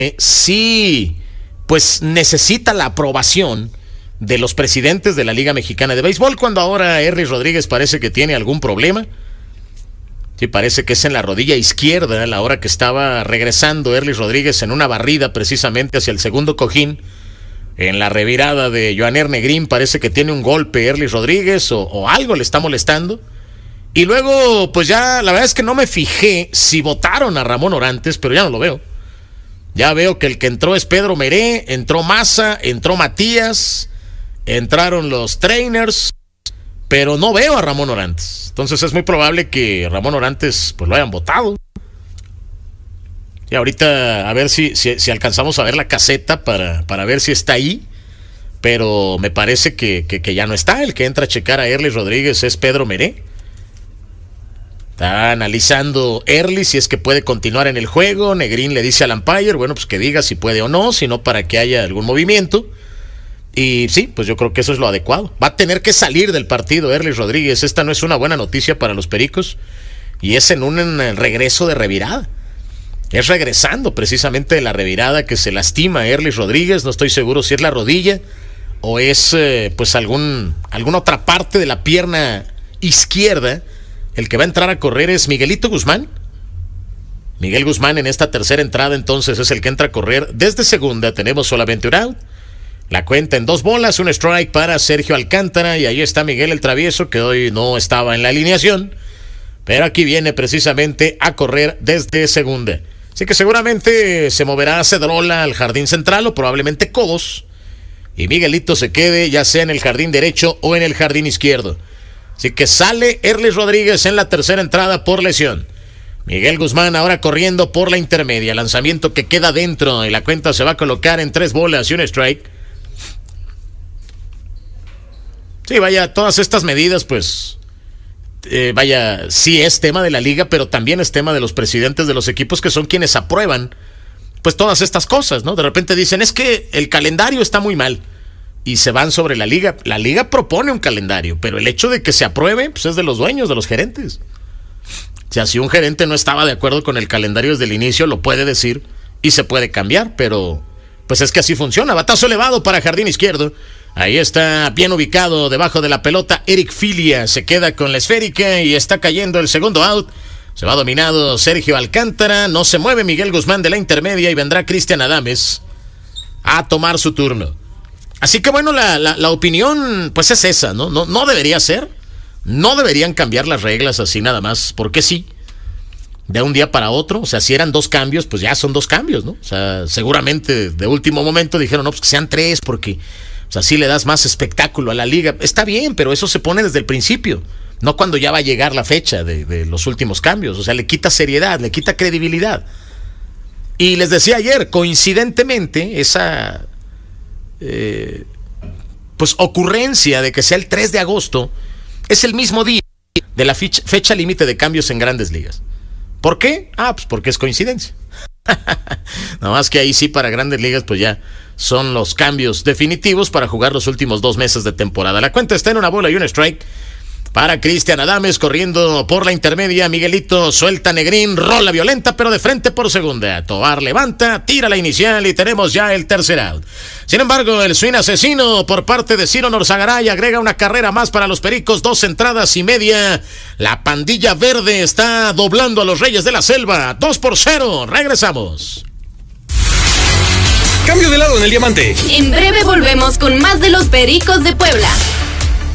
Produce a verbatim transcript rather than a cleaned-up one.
sí, pues necesita la aprobación de los presidentes de la Liga Mexicana de Béisbol, cuando ahora Erlis Rodríguez parece que tiene algún problema. Sí, parece que es en la rodilla izquierda, a la hora que estaba regresando Erlis Rodríguez en una barrida precisamente hacia el segundo cojín. En la revirada de Yoaner Negrín parece que tiene un golpe Erlis Rodríguez o, o algo le está molestando. Y luego, pues ya, la verdad es que no me fijé si votaron a Ramón Orantes, pero ya no lo veo. Ya veo que el que entró es Pedro Meré, entró Maza, entró Matías, entraron los trainers, pero no veo a Ramón Orantes. Entonces es muy probable que Ramón Orantes pues lo hayan votado. Y ahorita a ver si, si, si alcanzamos a ver la caseta para, para ver si está ahí. Pero me parece que, que, que ya no está. El que entra a checar a Erlis Rodríguez es Pedro Meré. Está analizando Erlis si es que puede continuar en el juego. Negrín le dice al umpire, bueno, pues que diga si puede o no, si no para que haya algún movimiento. Y sí, pues yo creo que eso es lo adecuado. Va a tener que salir del partido Erlis Rodríguez. Esta no es una buena noticia para los Pericos. Y es en un en regreso de revirada. Es regresando precisamente de la revirada que se lastima a Erlis Rodríguez. No estoy seguro si es la rodilla o es eh, pues algún, alguna otra parte de la pierna izquierda. El que va a entrar a correr es Miguelito Guzmán. Miguel Guzmán en esta tercera entrada entonces es el que entra a correr desde segunda. Tenemos solamente un out. La cuenta en dos bolas, un strike para Sergio Alcántara. Y ahí está Miguel el Travieso, que hoy no estaba en la alineación. Pero aquí viene precisamente a correr desde segunda. Así que seguramente se moverá Cedrola al jardín central o probablemente Cobos. Y Miguelito se quede ya sea en el jardín derecho o en el jardín izquierdo. Así que sale Erlis Rodríguez en la tercera entrada por lesión. Miguel Guzmán ahora corriendo por la intermedia. Lanzamiento que queda dentro y la cuenta se va a colocar en tres bolas y un strike. Sí, vaya, todas estas medidas, pues, eh, vaya, sí es tema de la liga, pero también es tema de los presidentes de los equipos que son quienes aprueban, pues, todas estas cosas, ¿no? De repente dicen, es que el calendario está muy mal y se van sobre la liga. La liga propone un calendario, pero el hecho de que se apruebe, pues, es de los dueños, de los gerentes. O sea, si un gerente no estaba de acuerdo con el calendario desde el inicio, lo puede decir y se puede cambiar, pero, pues, es que así funciona. Batazo elevado para jardín izquierdo. Ahí está bien ubicado debajo de la pelota Eric Filia, se queda con la esférica y está cayendo el segundo out. Se va dominado Sergio Alcántara, no se mueve Miguel Guzmán de la intermedia y vendrá Cristian Adames a tomar su turno. Así que bueno, la, la, la opinión pues es esa, ¿no? No, no debería ser, no deberían cambiar las reglas así nada más, porque sí, de un día para otro. O sea, si eran dos cambios, pues ya son dos cambios, ¿no? O sea, seguramente de último momento dijeron, no, pues que sean tres porque... O sea, así le das más espectáculo a la liga. Está bien, pero eso se pone desde el principio. No cuando ya va a llegar la fecha de, de los últimos cambios. O sea, le quita seriedad, le quita credibilidad. Y les decía ayer, coincidentemente, esa eh, pues ocurrencia de que sea el tres de agosto es el mismo día de la fecha, fecha límite de cambios en Grandes Ligas. ¿Por qué? Ah, pues porque es coincidencia. Nada más que ahí sí para Grandes Ligas pues ya son los cambios definitivos para jugar los últimos dos meses de temporada. La cuenta está en una bola y un strike para Cristian Adames corriendo por la intermedia. Miguelito suelta Negrín, rola violenta pero de frente por segunda. Tobar levanta, tira la inicial y tenemos ya el tercer out. Sin embargo, el swing asesino por parte de Ciro Norzagaray agrega una carrera más para los Pericos, dos entradas y media. La pandilla verde está doblando a los Reyes de la Selva, dos por cero. Regresamos. Cambio de lado en el diamante. En breve volvemos con más de los Pericos de Puebla.